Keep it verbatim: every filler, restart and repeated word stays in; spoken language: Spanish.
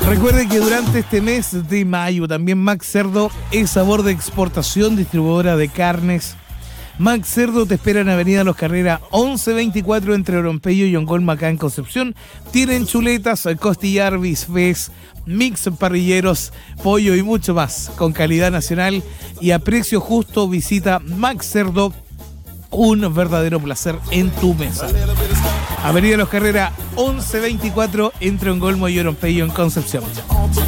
Recuerde que durante este mes de mayo también Max Cerdo es sabor de exportación, distribuidora de carnes. Max Cerdo te espera en Avenida Los Carreras once veinticuatro entre Orompeyo y Ongolma, acá en Concepción. Tienen chuletas, costillar, bisfés, mix parrilleros, pollo y mucho más. Con calidad nacional y a precio justo, visita Max Cerdo. Un verdadero placer en tu mesa. Avenida Los Carreras once veinticuatro entre Ongolmo y Orompeyo en Concepción.